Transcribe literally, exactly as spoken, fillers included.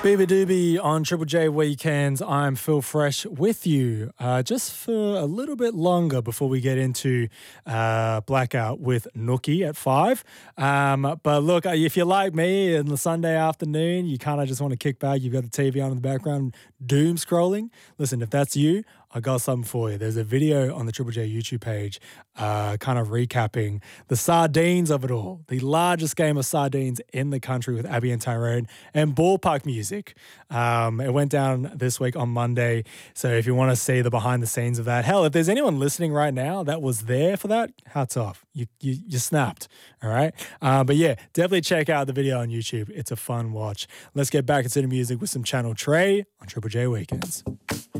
Beaver Doobie on Triple J Weekends. I'm Phil Fresh with you uh, just for a little bit longer before we get into uh, Blackout with Nookie at five. Um, but look, if you're like me in the Sunday afternoon, you kind of just want to kick back, you've got the T V on in the background, doom scrolling. Listen, if that's you, I got something for you. There's a video on the Triple J YouTube page uh, kind of recapping the sardines of it all. The largest game of sardines in the country with Abby and Tyrone and ballpark music. Um, it went down this week on Monday. So if you want to see the behind the scenes of that, hell, if there's anyone listening right now that was there for that, hats off. You you, you snapped, all right? Uh, but yeah, definitely check out the video on YouTube. It's a fun watch. Let's get back into the music with some Channel Trey on Triple J Weekends.